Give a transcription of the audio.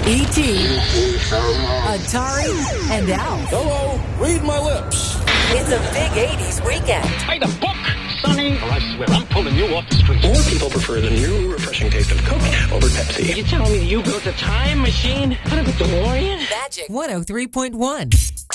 E.T., Atari, and Alf. Hello, read my lips. It's a big 80s weekend. By the book, Sonny, or I swear I'm pulling you off the street. More people prefer the new, refreshing taste of Coke over Pepsi. You telling me you built a time machine out of a DeLorean? Magic 103.1.